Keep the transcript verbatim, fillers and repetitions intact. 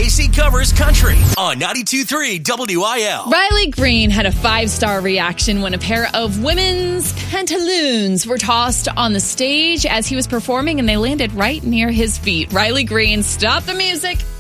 Casey covers country on ninety-two point three W I L. Riley Green had a five-star reaction when a pair of women's pantaloons were tossed on the stage as he was performing, and they landed right near his feet. Riley Green, stop the music